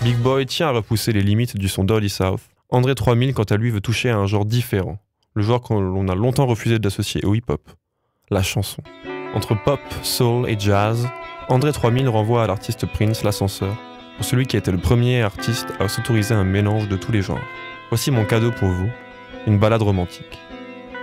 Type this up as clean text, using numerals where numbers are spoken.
Big Boy tient à repousser les limites du son Dirty South. André 3000, quant à lui, veut toucher à un genre différent, le genre que l'on a longtemps refusé d'associer au hip-hop, la chanson. Entre pop, soul et jazz, André 3000 renvoie à l'artiste Prince, l'ascenseur, pour celui qui a été le premier artiste à s'autoriser un mélange de tous les genres. Voici mon cadeau pour vous, une ballade romantique.